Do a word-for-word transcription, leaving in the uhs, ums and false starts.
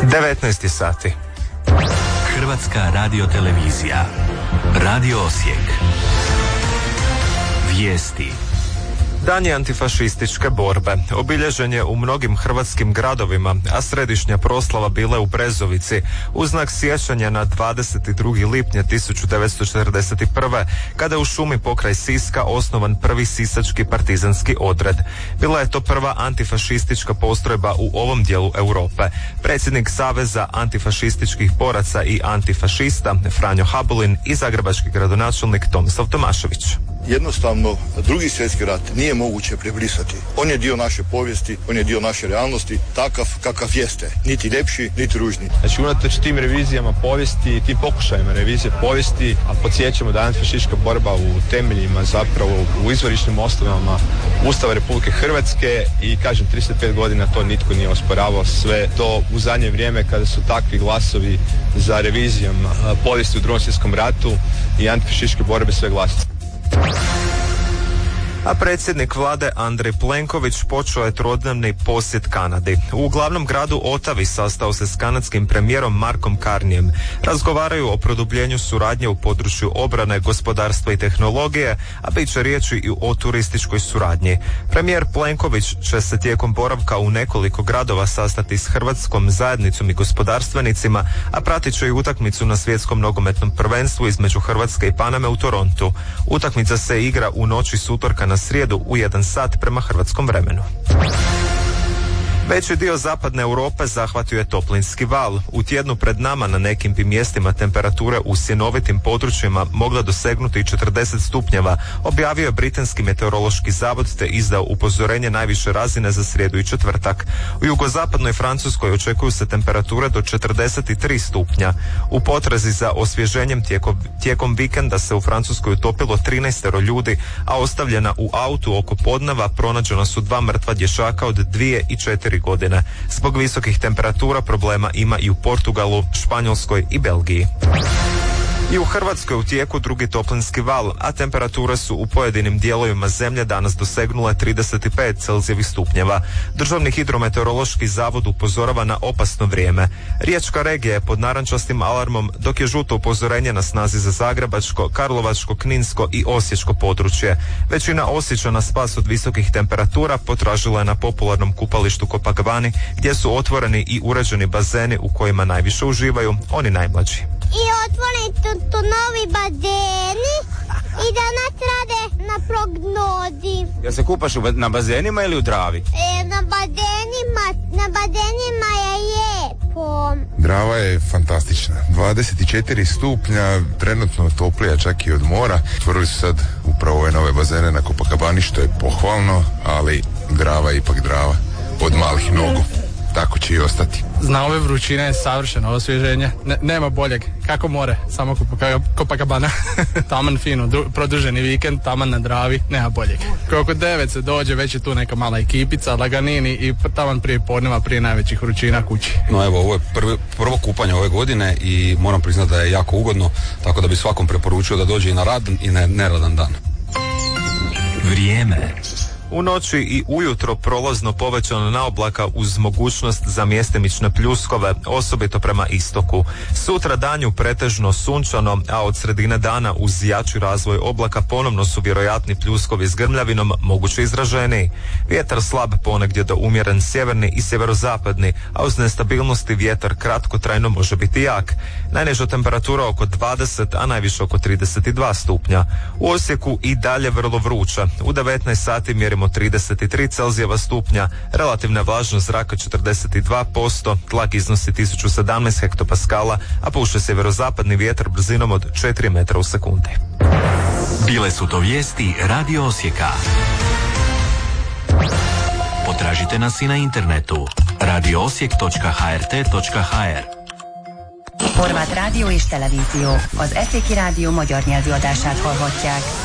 devetnaest sati. Hrvatska radiotelevizija. Radio Osijek. Vijesti. Dan je antifašističke borbe. Obilježen je u mnogim hrvatskim gradovima, a središnja proslava bila je u Brezovici, u znak sjećanja na dvadeset drugi lipnja tisuću devetsto četrdeset prve. kada je u šumi pokraj Siska osnovan prvi sisački partizanski odred. Bila je to prva antifašistička postrojba u ovom dijelu Europe. Predsjednik Saveza antifašističkih boraca i antifašista Franjo Habulin i zagrebački gradonačelnik Tomislav Tomašević. Jednostavno, drugi svjetski rat nije moguće prebrisati. On je dio naše povijesti, on je dio naše realnosti, takav kakav jeste. Niti ljepši, niti ružni. Znači, unatoč tim revizijama povijesti, tim pokušajima revizije povijesti, a podsjećamo da je antifašistička borba u temeljima, zapravo u izvorišnim osnovama Ustava Republike Hrvatske i, kažem, trideset pet godina to nitko nije osporavao, sve to u zadnje vrijeme kada su takvi glasovi za revizijom povijesti u Drugom svjetskom ratu i antifašističke borbe sve glasni. A predsjednik vlade Andrej Plenković počeo je trodnevni posjet Kanadi. U glavnom gradu Otavi sastao se s kanadskim premijerom Markom Carneyem. Razgovaraju o produbljenju suradnje u području obrane, gospodarstva i tehnologije, a bit će riječi i o turističkoj suradnji. Premijer Plenković će se tijekom boravka u nekoliko gradova sastati s hrvatskom zajednicom i gospodarstvenicima, a pratit će i utakmicu na svjetskom nogometnom prvenstvu između Hrvatske i Paname u Torontu. Utakmica se igra u noći s utorka na srijedu u jedan sat prema hrvatskom vremenu. Veći dio zapadne Europe zahvatio je toplinski val. U tjednu pred nama na nekim bi mjestima temperature u sjenovitim područjima mogla dosegnuti i četrdeset stupnjeva, objavio je Britanski meteorološki zavod te izdao upozorenje najviše razine za srijedu i četvrtak. U jugozapadnoj Francuskoj očekuju se temperature do četrdeset tri stupnja. U potrazi za osvježenjem tijekom, tijekom vikenda se u Francuskoj utopilo trinaest ljudi, a ostavljena u autu oko podneva pronađena su dva mrtva dječaka od dvije i četiri godine. Zbog visokih temperatura problema ima i u Portugalu, Španjolskoj i Belgiji. I u Hrvatskoj u tijeku drugi toplinski val, a temperature su u pojedinim dijelovima zemlje danas dosegnule trideset pet Celzijevih stupnjeva. Državni hidrometeorološki zavod upozorava na opasno vrijeme. Riječka regija je pod narančastim alarmom, dok je žuto upozorenje na snazi za Zagrebačko, Karlovačko, Kninsko i Osječko područje. Većina Osječana spas od visokih temperatura potražila je na popularnom kupalištu Copacabani, gdje su otvoreni i uređeni bazeni u kojima najviše uživaju oni najmlađi. I otvoreni tu, tu novi bazeni i da nas rade na prognozi. Jel se kupaš na bazenima ili u Dravi? E, na bazenima, na bazenima je lijepo. Drava je fantastična. dvadeset četiri stupnja, trenutno toplija čak i od mora. Otvorili su sad upravo ove nove bazene na Copacabani, što je pohvalno, ali Drava je ipak Drava. Od malih nogu. Tako će i ostati. Zna ove vrućine je savršeno osvježenje. Ne, nema boljeg. Kako more, samo Copacabana. Taman fino, du, produženi vikend, taman na Dravi, nema boljeg. Koliko devet se dođe, već je tu neka mala ekipica, laganini i taman prije podneva, prije najvećih vrućina kući. No evo, ovo je prvi, prvo kupanje ove godine i moram priznati da je jako ugodno, tako da bi svakom preporučio da dođe i na radan i na neradan dan. Vrijeme. U noći i ujutro prolazno povećano na oblaka uz mogućnost za mjestimične pljuskove, osobito prema istoku. Sutra danju pretežno sunčano, a od sredine dana uz jači razvoj oblaka ponovno su vjerojatni pljuskovi s grmljavinom, moguće izraženiji. Vjetar slab, ponegdje do umjeren sjeverni i sjeverozapadni, a uz nestabilnosti vjetar kratkotrajno može biti jak. Najniža temperatura oko dvadeset, a najviše oko trideset dva stupnja. U Osijeku i dalje vrlo vruće. U devetnaest sati mjerimo trideset tri Celzijeva stupnja, relativna vlažnost zraka četrdeset dva posto, tlak iznosi tisuću sedamnaest hektopaskala, a puše sjeverozapadni vjetar brzinom od četiri metra u sekundi. Bile su to vijesti Radio Osijeka. Potražite nas i na internetu radio osijek točka h r t točka h r. Horváth rádió és televízió. Az Eszéki Rádió magyar nyelvű adását hallhatják.